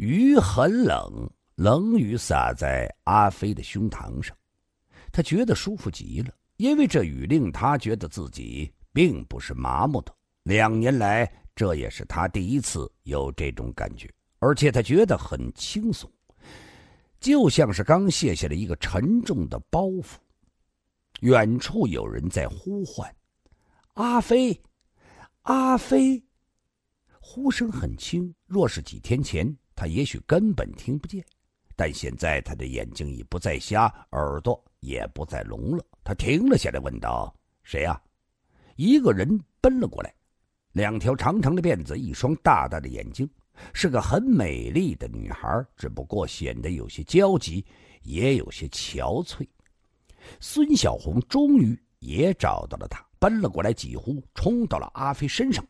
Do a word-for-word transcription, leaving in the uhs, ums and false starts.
雨很冷，冷雨洒在阿飞的胸膛上，他觉得舒服极了，因为这雨令他觉得自己并不是麻木的。两年来，这也是他第一次有这种感觉，而且他觉得很轻松，就像是刚卸下了一个沉重的包袱。远处有人在呼唤：“阿飞，阿飞！”呼声很轻，若是几天前，他也许根本听不见。但现在他的眼睛已不再瞎，耳朵也不再聋了。他停了下来，问道：“谁呀？”一个人奔了过来，两条长长的辫子，一双大大的眼睛，是个很美丽的女孩，只不过显得有些焦急，也有些憔悴。孙小红终于也找到了他，奔了过来，几乎冲到了阿飞身上。